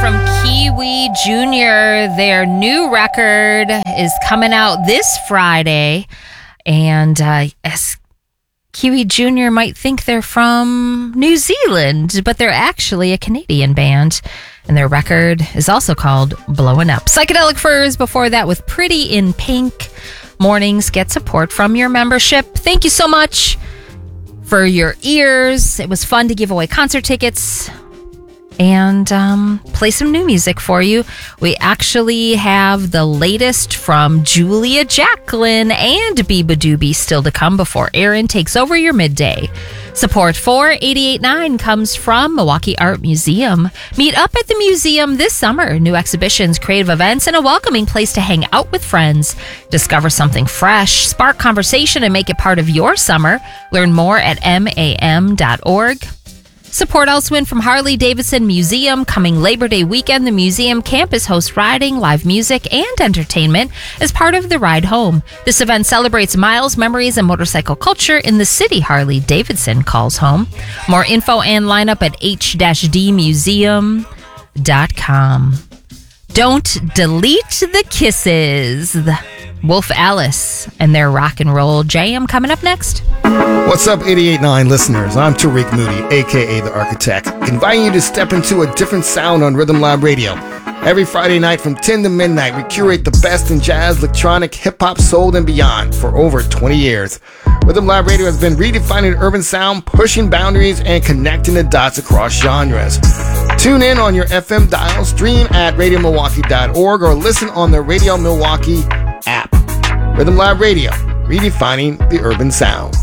from Kiwi Jr. Their new record is coming out this Friday. And as Kiwi Jr. might think they're from New Zealand, but they're actually a Canadian band. And their record is also called Blowing Up. Psychedelic Furs before that with Pretty in Pink. Mornings get support from your membership. Thank you so much for your ears. It was fun to give away concert tickets and play some new music for you. We actually have the latest from Julia Jacqueline and Biba Doobie still to come before Aaron takes over your midday. Support for 88.9 comes from Milwaukee Art Museum. Meet up at the museum this summer. New exhibitions, creative events, and a welcoming place to hang out with friends. Discover something fresh, spark conversation, and make it part of your summer. Learn more at mam.org. Support also in from Harley-Davidson Museum. Coming Labor Day weekend, the museum campus hosts riding, live music, and entertainment as part of the Ride Home. This event celebrates miles, memories, and motorcycle culture in the city Harley-Davidson calls home. More info and lineup at h-dmuseum.com. Don't delete the kisses. Wolf Alice and their rock and roll jam coming up next. What's up, 88.9 listeners? I'm Tariq Moody, a.k.a. The Architect, inviting you to step into a different sound on Rhythm Lab Radio. Every Friday night from 10 to midnight, we curate the best in jazz, electronic, hip-hop, soul, and beyond for over 20 years. Rhythm Lab Radio has been redefining urban sound, pushing boundaries, and connecting the dots across genres. Tune in on your FM dial, stream at radiomilwaukee.org, or listen on the Radio Milwaukee app. Rhythm Lab Radio, redefining the urban sound.